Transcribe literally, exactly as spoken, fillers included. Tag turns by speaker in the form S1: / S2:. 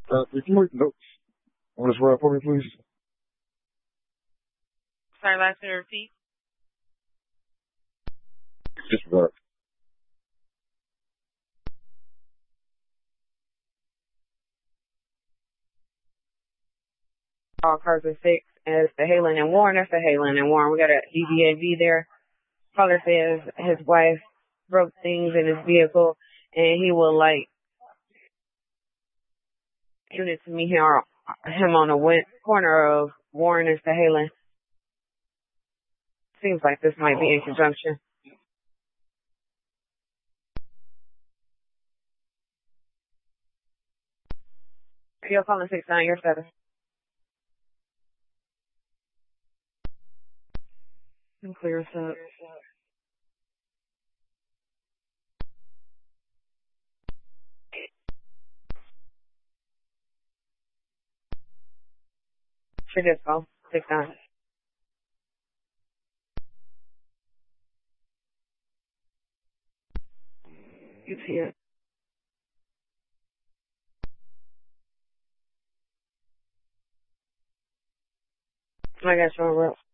S1: Uh, if you make notes on this ride for me, please.
S2: Sorry, last name repeat.
S1: Disregard.
S2: All cars are fixed. And it's the Halen and Warren. That's the Halen and Warren. We got a D B A V there. Caller says his wife broke things in his vehicle, and he will like unit to meet him, him on the west corner of Warren and Halen. Seems like this might be in conjunction. You're calling six nine, you're seven. Clear us up. For disco, six nine. You see it. I got you on route.